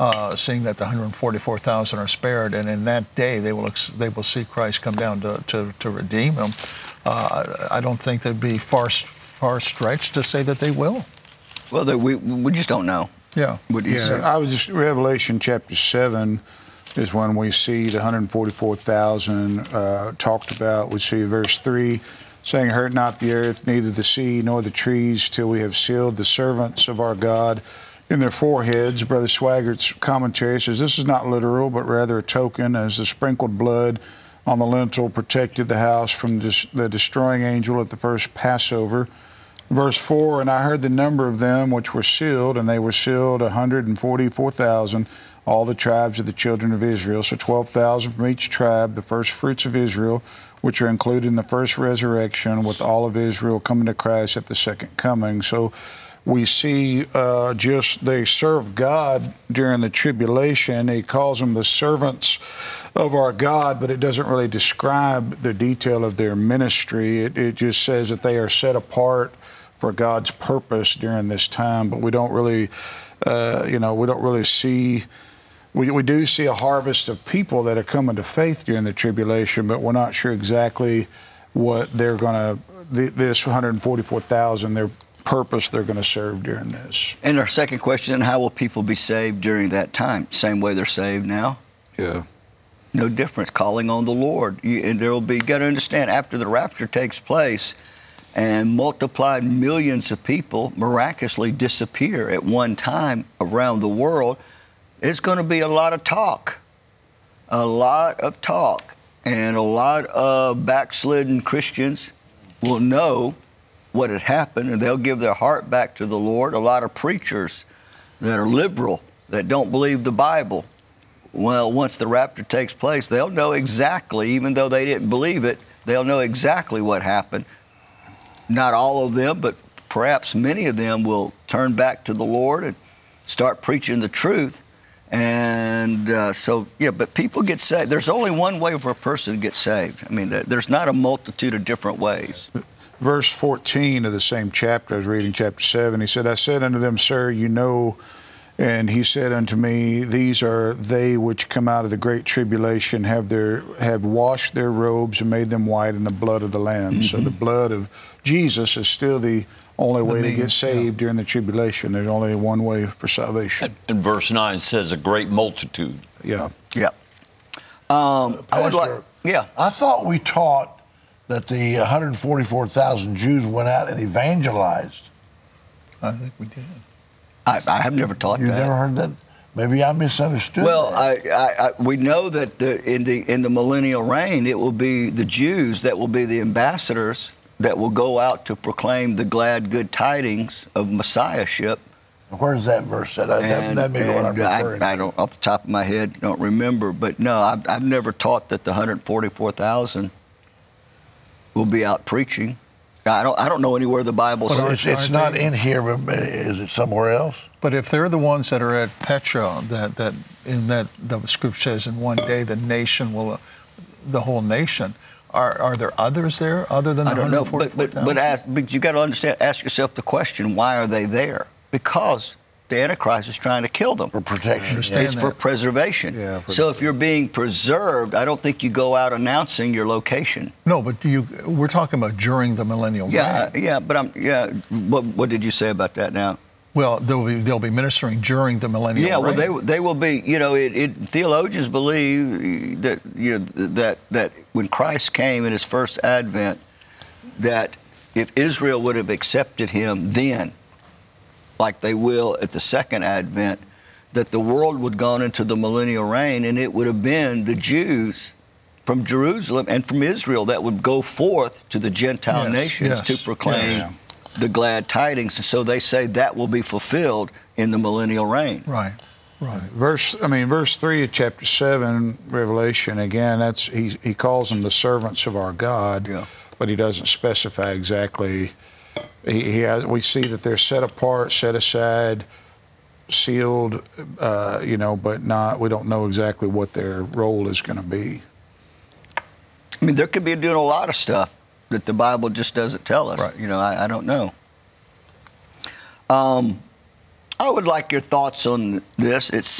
seeing that the 144,000 are spared, and in that day they will see Christ come down to redeem them. I don't think they'd be far stretched to say that they will. Well, we just don't know. Yeah. What do you say? I was just Revelation chapter 7 is when we see the 144,000 talked about. We see verse 3 saying, "Hurt not the earth, neither the sea, nor the trees, till we have sealed the servants of our God in their foreheads." Brother Swaggart's commentary says this is not literal, but rather a token, as the sprinkled blood on the lintel protected the house from the destroying angel at the first Passover. Verse 4, "And I heard the number of them which were sealed, and they were sealed 144,000, all the tribes of the children of Israel." So 12,000 from each tribe, the first fruits of Israel, which are included in the first resurrection, with all of Israel coming to Christ at the second coming. So we see they serve God during the tribulation. He calls them the servants of our God, but it doesn't really describe the detail of their ministry. It just says that they are set apart for God's purpose during this time. But we don't really, see. We do see a harvest of people that are coming to faith during the tribulation, but we're not sure exactly what they're going to, this 144,000, their purpose they're going to serve during this. And our second question, how will people be saved during that time? Same way they're saved now? Yeah. No difference, calling on the Lord. And there will be, you got to understand, after the rapture takes place and multiplied millions of people miraculously disappear at one time around the world, it's going to be a lot of talk. A lot of talk. And a lot of backslidden Christians will know what had happened, and they'll give their heart back to the Lord. A lot of preachers that are liberal, that don't believe the Bible, well, once the rapture takes place, they'll know exactly, even though they didn't believe it, they'll know exactly what happened. Not all of them, but perhaps many of them will turn back to the Lord and start preaching the truth. And but people get saved. There's only one way for a person to get saved. I mean, there's not a multitude of different ways. Verse 14 of the same chapter, I was reading chapter 7, he said, "I said unto them, Sir, you know," and he said unto me, "These are they which come out of the great tribulation, have washed their robes and made them white in the blood of the Lamb." Mm-hmm. So the blood of Jesus is still the only way to get saved during the tribulation. There's only one way for salvation. And verse 9 says a great multitude. Yeah. Yeah. I thought we taught that the 144,000 Jews went out and evangelized. I think we did. I have never taught that. You never heard that? Maybe I misunderstood. Well, we know that in the millennial reign, it will be the Jews that will be the ambassadors that will go out to proclaim the glad good tidings of Messiahship. Where's that verse at? That may be what I'm referring to. I don't, off the top of my head, don't remember. But no, I've never taught that the 144,000 will be out preaching. I don't know anywhere the Bible says. It's not in here, but is it somewhere else? But if they're the ones that are at Petra, that the scripture says in one day the nation will, the whole nation. Are there others there other than the 144,000? But you got to understand. Ask yourself the question: why are they there? Because the Antichrist is trying to kill them. For protection. It's for preservation. Yeah, so if you're being preserved, I don't think you go out announcing your location. No, but we're talking about during the millennial reign. Yeah, but what did you say about that now? Well, they'll be ministering during the millennial reign. Yeah, well, they will be. Theologians believe that when Christ came in his first advent, that if Israel would have accepted him then, like they will at the second advent, that the world would have gone into the millennial reign, and it would have been the Jews from Jerusalem and from Israel that would go forth to the Gentile nations to proclaim the glad tidings. And so they say that will be fulfilled in the millennial reign. Right. Verse 3 of chapter 7, Revelation, again, he calls them the servants of our God, but he doesn't specify exactly. We see that they're set apart, set aside, sealed, but we don't know exactly what their role is going to be. I mean, there could be doing a lot of stuff that the Bible just doesn't tell us. Right. I don't know. I would like your thoughts on this. It's